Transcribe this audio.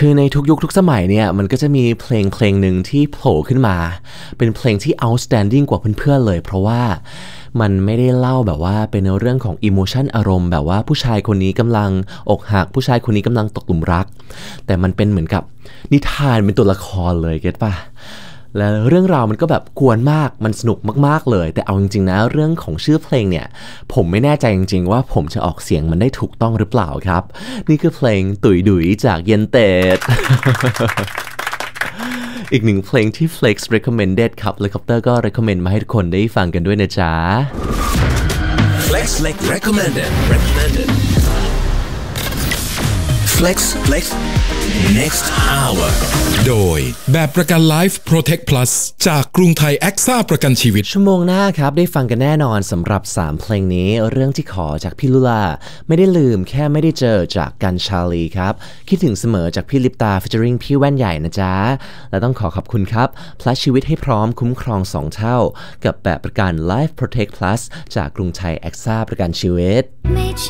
คือในทุกยุคทุกสมัยเนี่ยมันก็จะมีเพลงหนึ่งที่โผล่ขึ้นมาเป็นเพลงที่ outstanding กว่าเพื่อนๆเลยเพราะว่ามันไม่ได้เล่าแบบว่าเป็นเรื่องของ emotion อารมณ์แบบว่าผู้ชายคนนี้กำลังอกหักผู้ชายคนนี้กำลังตกหลุมรักแต่มันเป็นเหมือนกับนิทานเป็นตัวละครเลยเก็ทป่ะและเรื่องราวมันก็แบบกวนมากมันสนุกมากๆเลยแต่เอาจริงๆนะเรื่องของชื่อเพลงเนี่ยผมไม่แน่ใจจริงๆว่าผมจะออกเสียงมันได้ถูกต้องหรือเปล่าครับนี่คือเพลงตุยดุยจากเยนเต็ด อีกหนึ่งเพลงที่ Flex recommended ครับ Helicopter ก็ recommend มาให้ทุกคนได้ฟังกันด้วยนะจ๊ะ Flex recommended Flex next hour โดยแบบประกัน Life Protect Plus จากกรุงไทยแอคซ่าประกันชีวิตชั่วโมงหน้าครับได้ฟังกันแน่นอนสำหรับ3เพลงนี้เรื่องที่ขอจากพี่ลุลาไม่ได้ลืมแค่ไม่ได้เจอจากกันชาลีครับคิดถึงเสมอจากพี่ลิปตา featuring พี่แว่นใหญ่นะจ๊ะและต้องขอบคุณครับ Plus ชีวิตให้พร้อมคุ้มครอง2เท่ากับแบบประกัน Life Protect Plus จากกรุงไทยแอคซ่าประกันชีวิต